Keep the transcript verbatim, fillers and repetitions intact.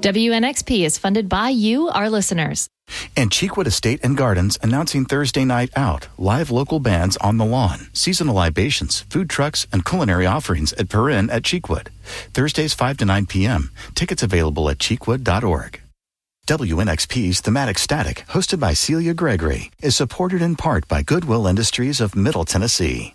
W N X P is funded by you, our listeners. And Cheekwood Estate and Gardens announcing Thursday Night Out. Live local bands on the lawn. Seasonal libations, food trucks, and culinary offerings at Perrin at Cheekwood. Thursdays five to nine p.m. Tickets available at cheekwood dot org. W N X P's Thematic Static, hosted by Celia Gregory, is supported in part by Goodwill Industries of Middle Tennessee.